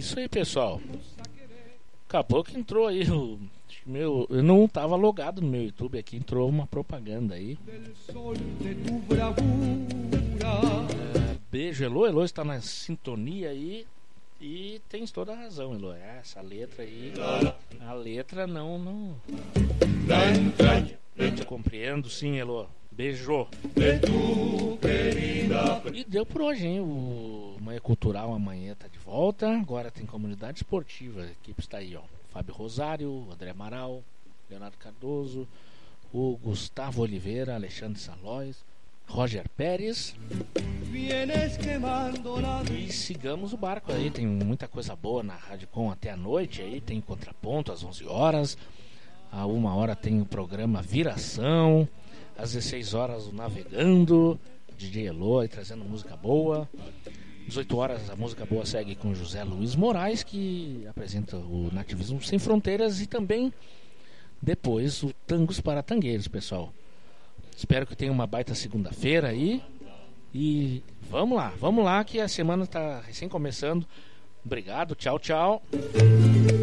isso aí, pessoal. Acabou que entrou aí eu não tava logado no meu YouTube aqui, entrou uma propaganda aí. Beijo, Elô. Elô está na sintonia aí. E tens toda a razão, Elô. Essa letra aí, a letra não eu te compreendo, sim, Elô. Beijo. E deu por hoje, hein? O Manhã Cultural amanhã tá de volta. Agora tem comunidade esportiva. A equipe está aí, ó. Fábio Rosário, o André Amaral, Leonardo Cardoso, o Gustavo Oliveira, Alexandre Salóis, Roger Pérez. E sigamos o barco aí. Tem muita coisa boa na Rádio Com até a noite aí. Tem Contraponto às 11 horas. A 1h tem o programa Viração. Às 16 horas o Navegando, DJ Elô aí trazendo música boa. 18 horas a música boa segue com José Luiz Moraes, que apresenta o Nativismo Sem Fronteiras, e também depois o Tangos para Tangueiros, pessoal. Espero que tenha uma baita segunda-feira aí. E vamos lá que a semana está recém começando. Obrigado, tchau, tchau.